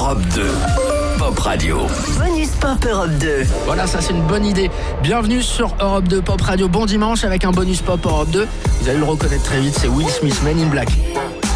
Europe 2. Pop Radio. Bonus Pop Europe 2. Voilà, ça c'est une bonne idée. Bienvenue sur Europe 2 Pop Radio. Bon dimanche avec un bonus Pop Europe 2. Vous allez le reconnaître très vite, c'est Will Smith, Men in Black.